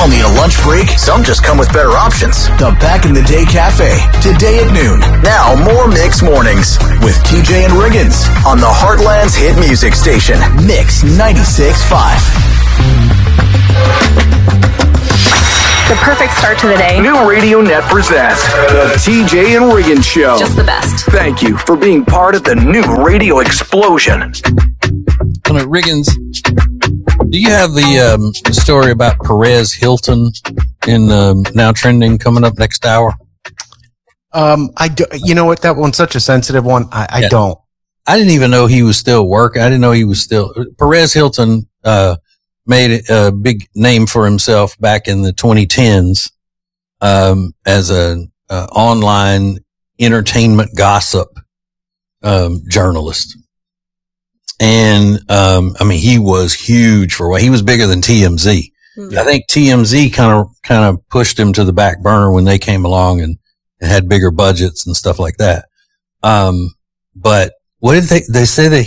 all need a lunch break. Some just come with better options. The Back in the Day Cafe, today at noon. Now, more Mix Mornings with TJ and Riggins on the Heartland's hit music station, Mix 96.5. The perfect start to the day. New Radio Net presents the TJ and Riggins Show. Just the best. Thank you for being part of the new radio explosion. Riggins, do you have the story about Perez Hilton in Now Trending coming up next hour? I do, you know what? That one's such a sensitive one. I don't. I didn't even know he was still working. I didn't know he was still. Perez Hilton made a big name for himself back in the 2010s as an online entertainment gossip journalist. And I mean, he was huge for a while. He was bigger than TMZ. Mm-hmm. I think TMZ kind of pushed him to the back burner when they came along and had bigger budgets and stuff like that. But what did they say that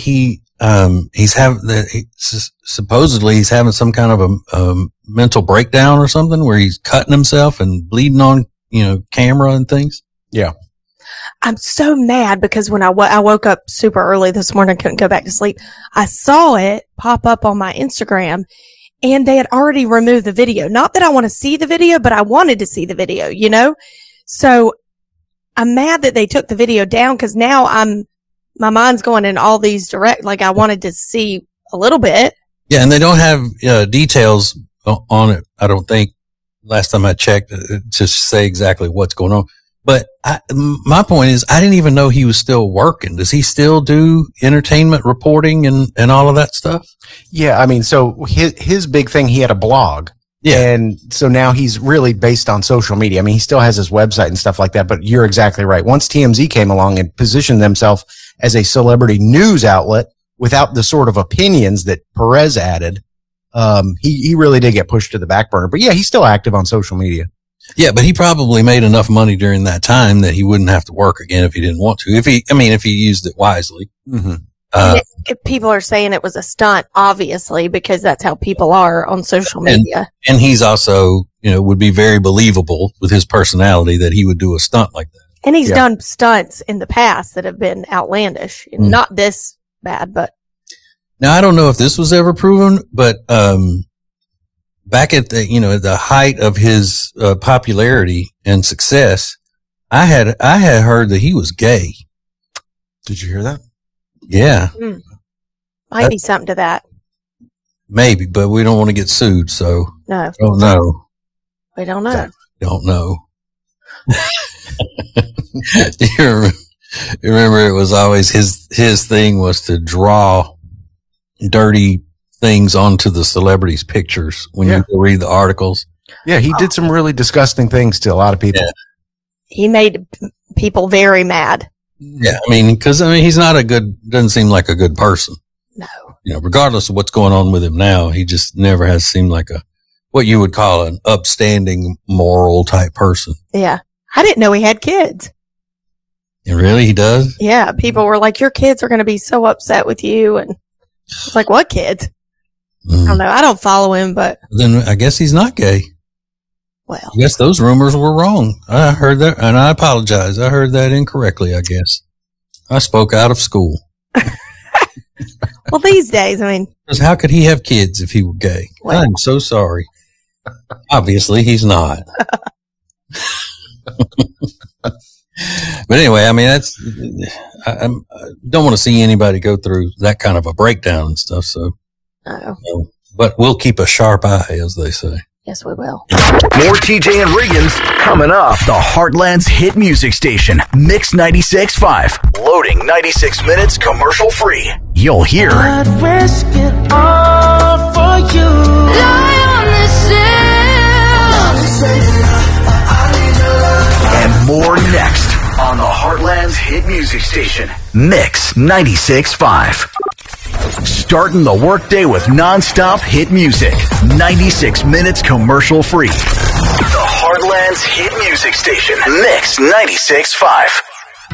supposedly he's having some kind of a mental breakdown or something where he's cutting himself and bleeding on, camera and things. Yeah. I'm so mad because when I woke up super early this morning, couldn't go back to sleep. I saw it pop up on my Instagram and they had already removed the video. Not that I want to see the video, but I wanted to see the video, So I'm mad that they took the video down because now my mind's going in all these I wanted to see a little bit. Yeah. And they don't have details on it. I don't think last time I checked to say exactly what's going on. But my point is, I didn't even know he was still working. Does he still do entertainment reporting and all of that stuff? Yeah. I mean, so his big thing, he had a blog. Yeah. And so now he's really based on social media. I mean, he still has his website and stuff like that, but you're exactly right. Once TMZ came along and positioned themselves as a celebrity news outlet without the sort of opinions that Perez added, he really did get pushed to the back burner. But yeah, he's still active on social media. Yeah, but he probably made enough money during that time that he wouldn't have to work again if he didn't want to. If he used it wisely. Mm-hmm. People are saying it was a stunt, obviously, because that's how people are on social media. And he's also, would be very believable with his personality that he would do a stunt like that. And he's done stunts in the past that have been outlandish. Mm. Not this bad, but. Now, I don't know if this was ever proven, but, back at the height of his popularity and success, I had heard that he was gay. Did you hear that? Yeah. Might be something to that. Maybe, but we don't want to get sued, so. No. Don't know. We don't know. Don't know. You remember it was always his thing was to draw dirty things onto the celebrities' pictures when you go read the articles. Yeah, he did some really disgusting things to a lot of people. Yeah. He made people very mad. Yeah, because he's doesn't seem like a good person. No. Regardless of what's going on with him now, he just never has seemed like what you would call an upstanding, moral type person. Yeah. I didn't know he had kids. And really, he does? Yeah, people were like, your kids are going to be so upset with you. And like, what kids? I don't know. I don't follow him, but. Then I guess he's not gay. Well. I guess those rumors were wrong. I heard that, and I apologize. I heard that incorrectly, I guess. I spoke out of school. Well, these days, Because how could he have kids if he were gay? Well, I'm so sorry. Obviously, he's not. But anyway, I don't want to see anybody go through that kind of a breakdown and stuff, so. No. But we'll keep a sharp eye, as they say. Yes, we will. More TJ and Riggins coming up. The Heartland's hit music station, Mix 96.5. Loading 96 minutes commercial free. You'll hear. I'd risk it all for you. Lie on And this more next on the Heartland's hit music station, Mix 96.5. Starting the workday with non-stop hit music. 96 minutes commercial free. The Heartland's hit music station, Mix 96.5.